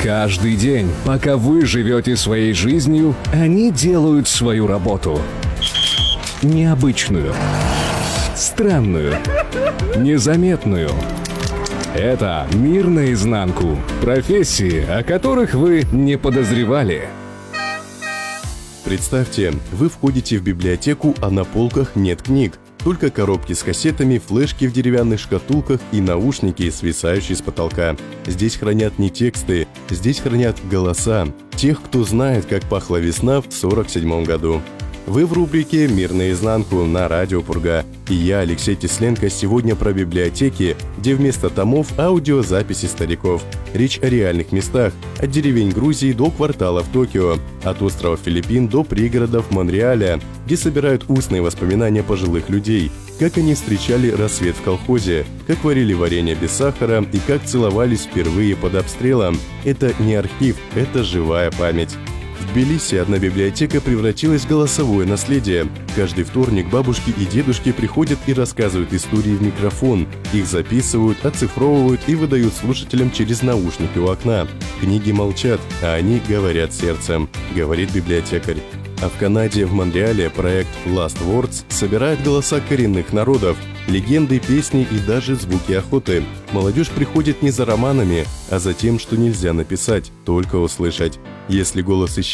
Каждый день, пока вы живете своей жизнью, они делают свою работу. Необычную, странную, незаметную. Это «Мир наизнанку». Профессии, о которых вы не подозревали. Представьте, вы входите в библиотеку, а на полках нет книг. Только коробки с кассетами, флешки в деревянных шкатулках и наушники, свисающие с потолка. Здесь хранят не тексты, здесь хранят голоса тех, кто знает, как пахла весна в 1947 году. Вы в рубрике «Мир наизнанку» на Радио Пурга. И я, Алексей Тесленко, сегодня про библиотеки, где вместо томов аудиозаписи стариков. Речь о реальных местах, от деревень Грузии до кварталов Токио, от островов Филиппин до пригородов Монреаля, где собирают устные воспоминания пожилых людей, как они встречали рассвет в колхозе, как варили варенье без сахара и как целовались впервые под обстрелом. Это не архив, это живая память. В Тбилиси одна библиотека превратилась в голосовое наследие. Каждый вторник бабушки и дедушки приходят и рассказывают истории в микрофон. Их записывают, оцифровывают и выдают слушателям через наушники у окна. Книги молчат, а они говорят сердцем, говорит библиотекарь. А в Канаде, в Монреале, проект Last Words собирает голоса коренных народов, легенды, песни и даже звуки охоты. Молодежь приходит не за романами, а за тем, что нельзя написать, только услышать. Если голос исчезнет,